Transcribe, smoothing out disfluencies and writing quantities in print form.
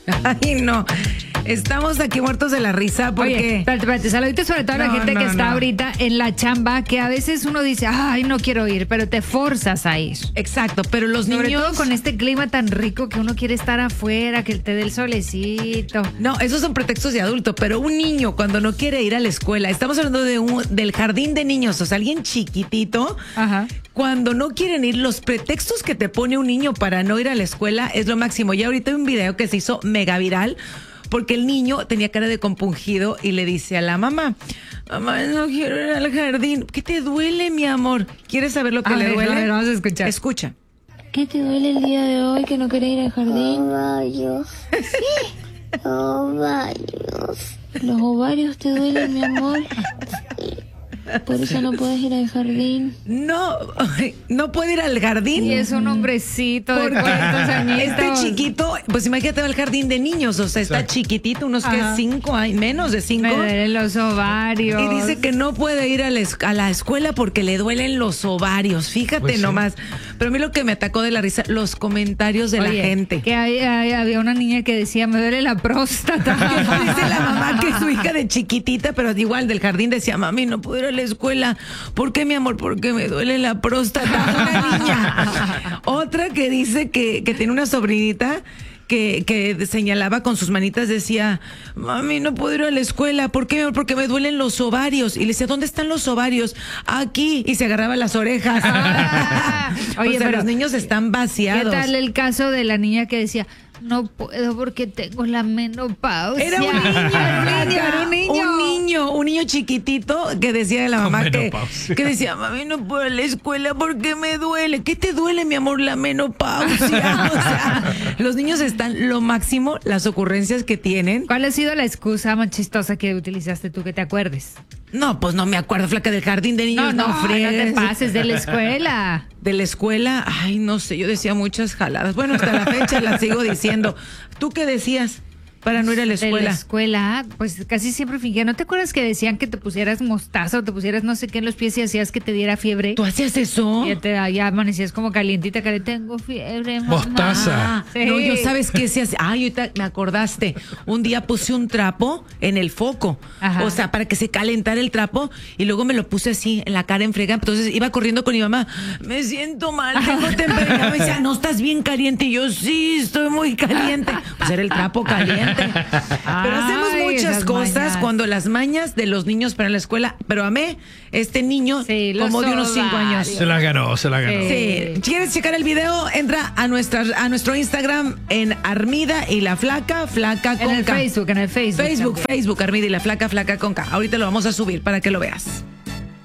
Ay, no. Estamos aquí muertos de la risa porque... Oye, espérate, saluditos sobre toda la gente que está ahorita en la chamba, que a veces uno dice, ay, no quiero ir, pero te forzas a ir. Exacto, pero los Sobre niños... todo con este clima tan rico que uno quiere estar afuera, que te dé el solecito. No, esos son pretextos de adulto, pero un niño cuando no quiere ir a la escuela, estamos hablando del jardín de niños, o sea, alguien chiquitito, Ajá. cuando no quieren ir, los pretextos que te pone un niño para no ir a la escuela es lo máximo. Ya ahorita hay un video que se hizo mega viral, porque el niño tenía cara de compungido y le dice a la mamá, mamá, no quiero ir al jardín. ¿Qué te duele, mi amor? ¿Quieres saber lo que le duele? A ver, vamos a escuchar. Escucha. ¿Qué te duele el día de hoy que no querés ir al jardín? Ovarios. Ovarios. ¿Los ovarios te duelen, mi amor? Por eso no puedes ir al jardín. No, no puede ir al jardín. Y es un hombrecito de 40 añitos. Este chiquito, pues imagínate va al jardín de niños, o sea, está chiquitito, unos que 5 años, menos de 5. Me duelen los ovarios. Y dice que no puede ir a la escuela porque le duelen los ovarios. Fíjate Pues sí. nomás. Pero a mí lo que me atacó de la risa, los comentarios de la gente. Que había una niña que decía, me duele la próstata. Dice la mamá que su hija de chiquitita, pero igual del jardín, decía, mami, no puedo ir a la escuela. ¿Por qué, mi amor? Porque me duele la próstata. Una niña. Otra que dice que tiene una sobrinita que señalaba con sus manitas, decía, mami, no puedo ir a la escuela. ¿Por qué? Porque me duelen los ovarios. Y le decía, ¿dónde están los ovarios? Aquí. Y se agarraba las orejas. Oye, o sea, pero los niños están vaciados. ¿qué tal el caso de la niña que decía, no puedo porque tengo la menopausia? Era un niño, Era un niño chiquitito que decía de la Con mamá menopausia. que decía, mami, no puedo ir a la escuela porque me duele. ¿Qué te duele, mi amor? La menopausia. O sea, los niños están lo máximo, las ocurrencias que tienen. ¿Cuál ha sido la excusa más chistosa que utilizaste tú que te acuerdes? No, pues no me acuerdo, flaca, del jardín de niños. No no te friegues. pases, de la escuela. De la escuela, ay, no sé, yo decía muchas jaladas. Bueno, hasta la fecha las sigo diciendo. ¿Tú qué decías para no ir a la De la escuela? escuela, pues casi siempre fingía. ¿No te acuerdas que decían que te pusieras mostaza o te pusieras no sé qué en los pies y hacías que te diera fiebre? ¿Tú hacías eso? Ya amanecías como calientita, que tengo fiebre, mamá. Mostaza. Sí. No, yo sabes qué se hace. Ay, ahorita me acordaste. Un día puse un trapo en el foco. Ajá. O sea, para que se calentara el trapo. Y luego me lo puse así en la cara en frega. Entonces iba corriendo con mi mamá. Me siento mal, tengo temperatura. Me decía, no estás bien caliente. Y yo, sí, estoy muy caliente. Pues era el trapo caliente. Pero hacemos Ay, muchas esas cosas mañas. cuando las mañas de los niños para la escuela. Pero amé este niño Sí, los como de unos 5 años. Se la ganó, se la ganó. Sí. ¿Quieres checar el video? Entra a nuestro Instagram en Armida y la Flaca con En el K. Facebook, Facebook, también. Armida y la Flaca con K. Ahorita lo vamos a subir para que lo veas.